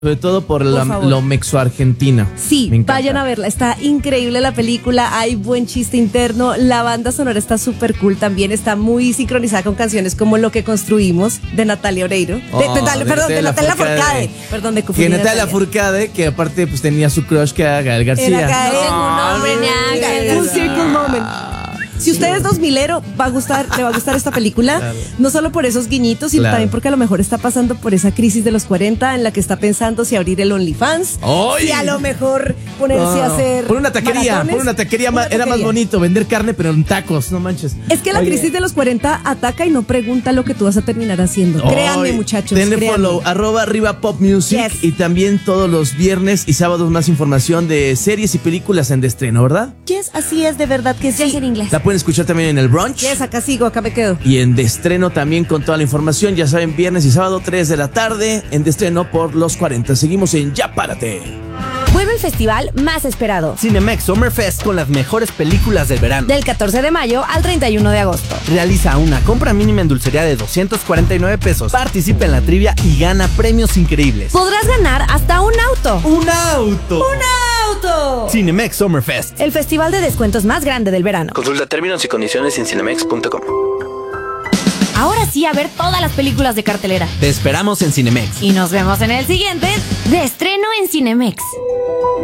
Sobre todo por favor. lo mexo-argentina. Sí, Me encanta. vayan a verla. Está increíble la película. Hay buen chiste interno. La banda sonora está súper cool también. Está muy sincronizada con canciones como Lo que construimos de Natalia Oreiro. De Natalia Forcade. Perdón, de Que confundí Natalia Furcade, que aparte pues tenía su crush que era Gael García. Era Gael. No tengo un nombre, ni Gael Un García. circle moment. Si usted es 2000ero, le va a gustar esta película, Claro. no solo por esos guiñitos, sino Claro. también porque a lo mejor está pasando por esa crisis de los 40 en la que está pensando si abrir el OnlyFans, ¡Ay! si a lo mejor ponerse a hacer Por una taquería, maratones. por una taquería, Una era más taquería. bonito vender carne pero en tacos, no manches. Es que la Oye. crisis de los 40 ataca y no pregunta lo que tú vas a terminar haciendo. Créanme, Ay, muchachos. Denle créanme. follow, @Arriba Pop Music. Yes. Y también todos los viernes y sábados más información de series y películas en de estreno, ¿verdad? Yes, así es, de verdad que Sí, es sí. en inglés. La pueden escuchar también en el brunch. Yes, acá sigo, acá me quedo. Y en de estreno también con toda la información. Ya saben, viernes y sábado 3 de la tarde en de estreno por los 40. Seguimos en Ya Párate. Vuelve el festival más esperado. Cinemex Summer Fest con las mejores películas del verano. Del 14 de mayo al 31 de agosto. Realiza una compra mínima en dulcería de 249 pesos. Participa en la trivia y gana premios increíbles. Podrás ganar hasta un auto. ¡Un auto! ¡Auto! Cinemex Summer Fest. El festival de descuentos más grande del verano. Consulta términos y condiciones en cinemex.com. Ahora sí, a ver todas las películas de cartelera. Te esperamos en Cinemex. Y nos vemos en el siguiente de estreno en Cinemex.